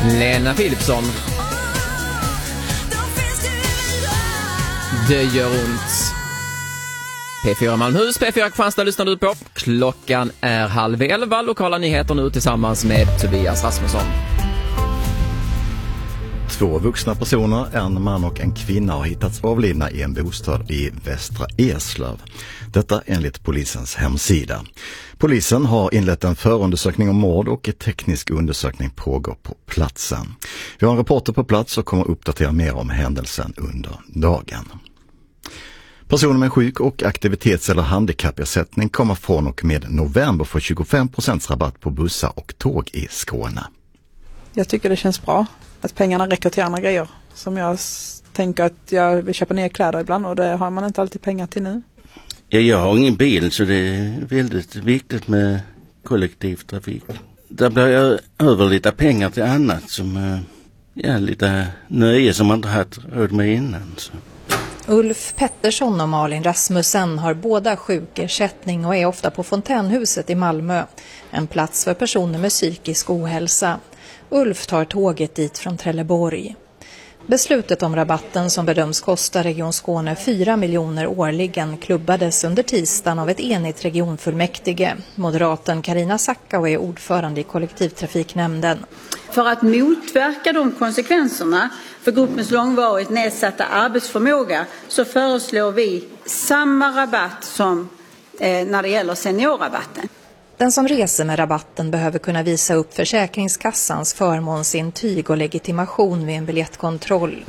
Lena Philipsson. Det gör ont. P4 Malmöhus, P4 Kristianstad lyssnar du på. Klockan är 10:30. Lokala nyheter nu tillsammans med Tobias Rasmusson. 2 vuxna personer, en man och en kvinna, har hittats avlidna i en bostad i Västra Eslöv. Detta enligt polisens hemsida. Polisen har inlett en förundersökning om mord och en teknisk undersökning pågår på platsen. Vi har en reporter på plats och kommer uppdatera mer om händelsen under dagen. Personer med sjuk- och aktivitets- eller handikappersättning kommer från och med november få 25% rabatt på bussar och tåg i Skåne. Jag tycker det känns bra att pengarna räcker till andra grejer. Som jag tänker att jag vill köpa nya kläder ibland och det har man inte alltid pengar till nu. Ja, jag har ingen bil så det är väldigt viktigt med kollektivtrafik. Där blir jag över lite pengar till annat som lite nöje som man inte haft råd med innan. Så. Ulf Pettersson och Malin Rasmussen har båda sjukersättning och är ofta på Fontänhuset i Malmö, en plats för personer med psykisk ohälsa. Ulf tar tåget dit från Trelleborg. Beslutet om rabatten som bedöms kosta Region Skåne 4 miljoner årligen klubbades under tisdagen av ett enigt regionfullmäktige. Moderaten Carina Sackau är ordförande i kollektivtrafiknämnden. För att motverka de konsekvenserna för gruppens långvarigt nedsatta arbetsförmåga så föreslår vi samma rabatt som när det gäller seniorrabatten. Den som reser med rabatten behöver kunna visa upp Försäkringskassans förmånsintyg och legitimation vid en biljettkontroll.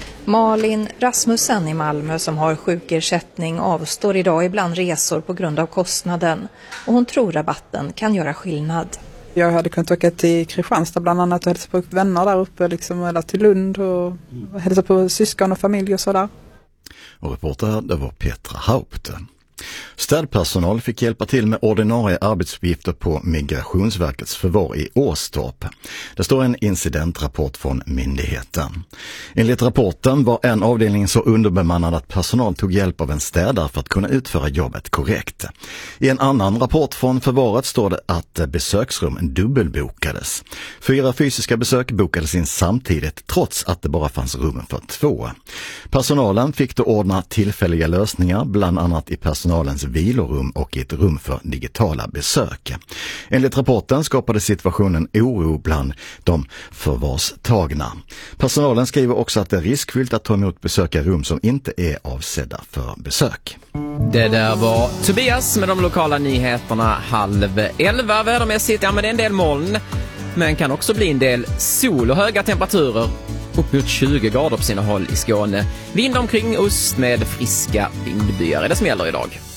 Malin Rasmussen i Malmö som har sjukersättning avstår idag ibland resor på grund av kostnaden och hon tror rabatten kan göra skillnad. Jag hade kunnat åka till Kristianstad bland annat och hälsa på vänner där uppe liksom, eller till Lund och hälsa på syskon och familj och sådär. Och reporter det var Petra Haupt. Städpersonal fick hjälpa till med ordinarie arbetsuppgifter på Migrationsverkets förvar i Åstorp. Det står en incidentrapport från myndigheten. Enligt rapporten var en avdelning så underbemannad att personal tog hjälp av en städare för att kunna utföra jobbet korrekt. I en annan rapport från förvaret står det att besöksrum dubbelbokades. 4 fysiska besök bokades in samtidigt trots att det bara fanns rum för 2. Personalen fick då ordna tillfälliga lösningar, bland annat i personalens vilorum och i ett rum för digitala besök. Enligt rapporten skapade situationen oro bland de förvarstagna. Personalen skriver också att det är riskfyllt att ta emot besök i rum som inte är avsedda för besök. Det där var Tobias med de lokala nyheterna 10:30. Vädermässigt, men det är en del moln. Men kan också bli en del sol och höga temperaturer. Upp mot 20 grader på sina håll i Skåne. Vind omkring ost med friska vindbyar är det som gäller idag.